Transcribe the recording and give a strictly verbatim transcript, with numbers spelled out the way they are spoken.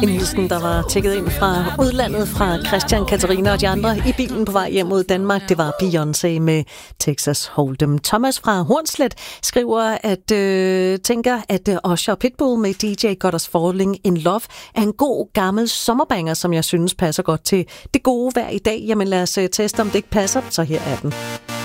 En hilsen, der var tækket ind fra udlandet fra Christian, Katarina og de andre i bilen på vej hjem mod Danmark. Det var Beyoncé med Texas Hold'em. Thomas fra Hornslet skriver, at øh, tænker, at uh, Usher Pitbull med D J Got Us Falling in Love er en god gammel sommerbanger, som jeg synes passer godt til det gode vejr i dag. Jamen lad os uh, teste, om det ikke passer. Så her er den.